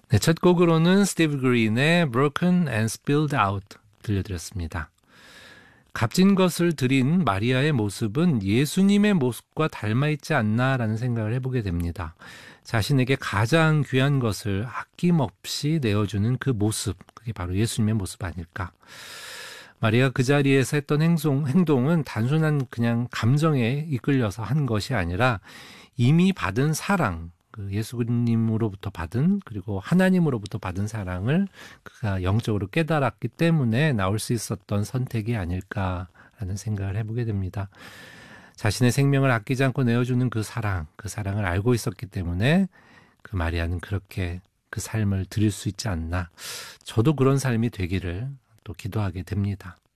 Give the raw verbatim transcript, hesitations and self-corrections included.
네, 첫 곡으로는 스티브 그린의 Broken and Spilled Out 들려드렸습니다. 값진 것을 드린 마리아의 모습은 예수님의 모습과 닮아있지 않나라는 생각을 해보게 됩니다. 자신에게 가장 귀한 것을 아낌없이 내어주는 그 모습, 그게 바로 예수님의 모습 아닐까. 마리아가 그 자리에서 했던 행동, 행동은 단순한 그냥 감정에 이끌려서 한 것이 아니라 이미 받은 사랑, 그 예수님으로부터 받은 그리고 하나님으로부터 받은 사랑을 그가 영적으로 깨달았기 때문에 나올 수 있었던 선택이 아닐까라는 생각을 해보게 됩니다. 자신의 생명을 아끼지 않고 내어주는 그 사랑, 그 사랑을 알고 있었기 때문에 그 마리아는 그렇게 그 삶을 드릴 수 있지 않나. 저도 그런 삶이 되기를 또 기도하게 됩니다.